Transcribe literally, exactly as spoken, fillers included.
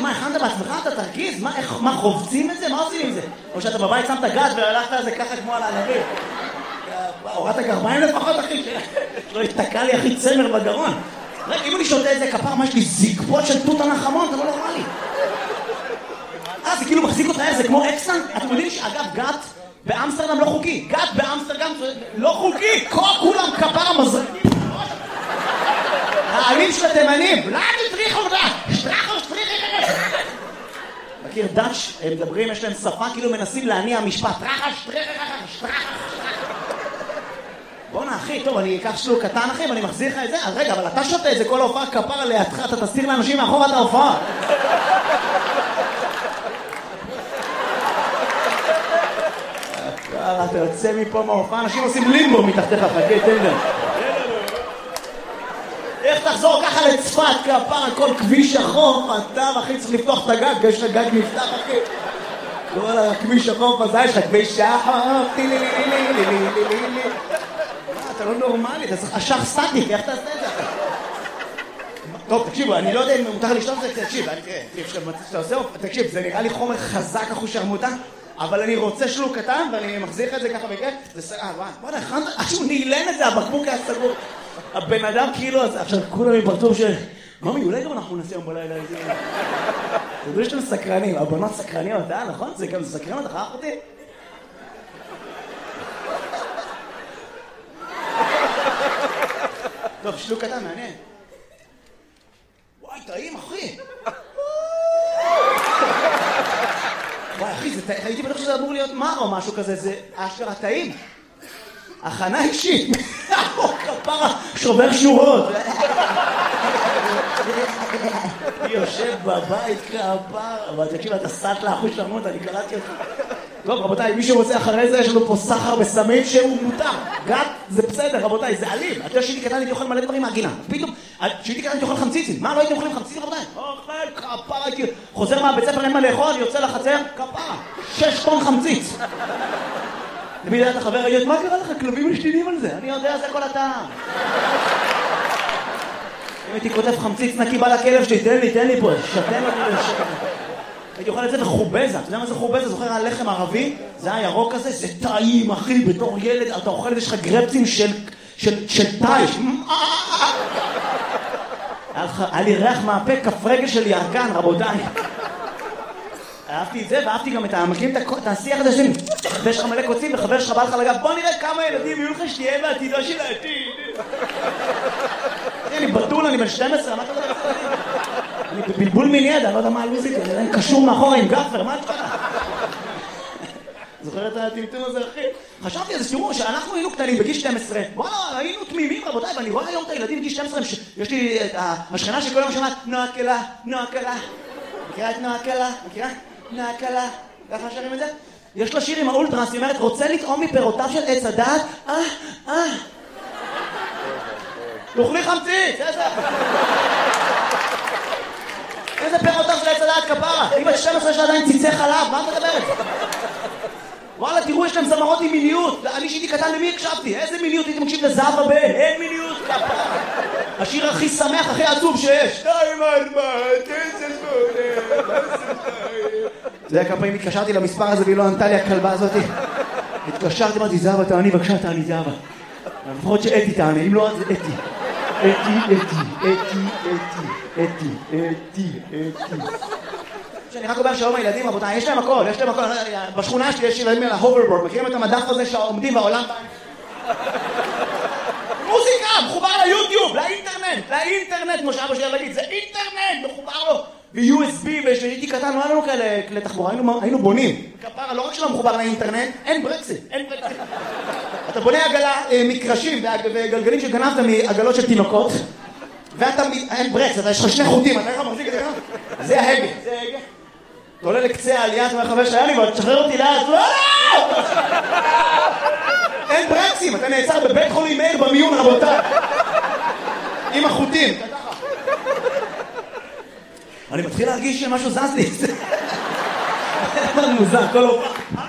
מה, הכנת בעצמך? אתה תרגיז? מה, איך, מה, חובצים את זה? מה עושים עם זה? או שאתה בבית שמת גז והלכת על זה ככה כמו על הענבים. הורדת גרביים לפחות, אחי, שלא יתקע לי אחי צמר בגרון. רגע, אם אני שותה את זה כפר, מה יש לי זיקפות של תות הנחמון, זה לא נורמלי. אה, זה כאילו מחזיק אותך, זה כמו אקסן? אתם יודעים שאגב, גת באמסטרדם לא חוקי. גת באמסטרדם לא חוקי. כולם כפר מזרקים. העלים של התימנים. לא, תטריחו אותה. שטרחו, שטריחו. מכיר דאץ', הם מדברים, יש להם שפה, כאילו מנסים להניע משפט. טרחה, שטריחו, שטרחו. בוא'נה אחי, טוב, אני אקח שלוק קטן אחי ואני מחזיר לך את זה. אז רגע, אבל אתה שותה את זה כל ההופעה כפרה לידך, אתה תסתיר לאנשים מאחור את ההופעה. אתה יוצא מפה מההופעה, אנשים עושים לימבו מתחתיך, חכה, תן להם. איך תחזור ככה לצפת כפרה, כל כביש החוף, אתה אחי צריך לפתוח את הגג, יש לך גג נפתח אחי. כל הכביש החוף הזה, יש לך כביש החוף, טילי לי לי לי לי לי לי לי. אתה לא נורמלי, אתה צריך אשך סטטיק, איך תעשה את זה? טוב, תקשיבו, אני לא יודע אם מותר לשתות את זה, תקשיב, תקשיב, זה נראה לי חומר חזק אחוז שרמוטה, אבל אני רוצה שלוק קטן, ואני מחזיר את זה ככה בכיף, זה סגר, בוא'נה, עכשיו נעלן את זה, הבקבוק היה סגור. הבן אדם כאילו, עכשיו כולם יפרטו ש... ממי, אולי גם אנחנו נעשה יום בלילה, זה... אתה יודע שאתם סקרנים, הבנות סקרניות, אה, נכון? זה גם סקרן אותך, אח אותי? טוב, שלוק קטן, מעניין. וואי, טעים, אחי. וואי, אחי, הייתי בטוח שזה אמור להיות מר או משהו כזה, זה אשכרה טעים. הכנה אישית. כפרה, שובר שורות. אני יושב בבית כפרה, אבל תקשיב, אתה סט לאחוז שרמות, אני קלטתי אותך. טוב, רבותיי, מי שרוצה אחרי זה, יש לנו פה סחר בסמים שהוא מותר. גת, זה בסדר, רבותיי, זה אלים. אתה יודע שהייתי קטן, הייתי אוכל מלא דברים מהגינה. פתאום, שהייתי קטן, הייתי אוכל חמציצים. מה, לא הייתי אוכלים חמציצים, רבותיי? אוכל, כפרה, הייתי... חוזר מהבית ספר, אין מה לאכול, יוצא לחצר, כפרה. שש טון חמציץ. למי יודע את החבר, הייתי, מה קרה לך? כלבים משתינים על זה. אני יודע, זה כל הטעם. אם הייתי כותב חמציץ נקי בא לכלב שלי, תן לי, תן לי פה, שתן לי לשקר. הייתי אוכל את זה בחובזה, אתה יודע מה זה חובזה? זוכר הלחם ערבי? זה הירוק הזה, זה טעים, אחי, בתור ילד, אתה אוכל את זה, יש לך גרפצים של טייש. היה לי ריח מהפה, כף רגל של ירקן, רבותיי. אהבתי את זה, ואהבתי גם את המקרים, את השיח הזה שלי. ויש לך מלא קוצים, וחבר שלך בא לך לגב, בוא נראה כמה ילדים יהיו לך שתהיה בעתידו של העתיד. אני בטול, אני בן שתים עשרה, מה אתה יודע? אני בבלבול מיני, אני לא יודע מה הלוזית, אני קשור מאחורה עם גפר, מה את קרה? זוכר את הטמטום הזה, אחי? חשבתי על זה, תראו, שאנחנו היינו קטנים בגיל שתים עשרה, וואלה, היינו תמימים, רבותיי, ואני רואה היום את הילדים בגיל שתים עשרה, יש לי את השכנה שכל יום שמעת, נועה קלה, נועה קלה. מכירה את נועה קלה? מכירה? נועה קלה. ככה שרים את זה? יש לה שיר עם האולטרס, היא אומרת, רוצה לטעום מפירותיו של עץ הדעת? אה, אה. תאכלי חמציץ, איזה... איזה פירותיו של עץ הדעת כפרה? היא בת שתים עשרה שעדיין ציצי חלב, מה את מדברת? וואלה, תראו, יש להם זמרות עם מיניות. אני שהייתי קטן, למי הקשבתי? איזה מיניות? הייתי מקשיב לזהבה בן. אין מיניות, כפרה. השיר הכי שמח, הכי עצוב שיש. שתיים ארבע, תשע שמונה. אתה יודע כמה פעמים התקשרתי למספר הזה והיא לא ענתה לי הכלבה הזאת? התקשרתי, אמרתי, זהבה, תעני, בבקשה, תעני, זהבה. לפחות שאתי תעני, אם לא, אז אתי. אתי, אתי, אתי, אתי, אתי, אתי, אתי. שאני רק אומר שהיום הילדים, רבותיי, יש להם הכל, יש להם הכל. בשכונה שלי יש ילדים על ההוברבורד, מכירים את המדף הזה שעומדים בעולם? מוזיקה, מחובר ליוטיוב, לאינטרנט, לאינטרנט, כמו שאבא שלי להגיד, זה אינטרנט, מחובר לו. ו-יו אס בי, ושהייתי קטן, לא היה לנו כאלה כלי תחבורה, היינו בונים. כפרה, לא רק שלא מחובר לאינטרנט, אין ברקסים, אין ברקסים. אתה בונה עגלה, מקרשים וגלגלים שגנבת מעגלות של תינוקות, ואתה, אין ברקס, אתה יש לך שני חוטים, אתה איך מחזיק את זה ככה? זה ההגה, זה ההגה. אתה עולה לקצה העלייה, אתה אומר חבר שהיה לי, אבל תשחרר אותי לאט, לא, לא! אין ברקסים, אתה נעצר בבית חולים מאיר במיון, רבותיי. עם החוטים. אני מתחיל להרגיש שמשהו זז לי. זה מוזר, כל הופעה.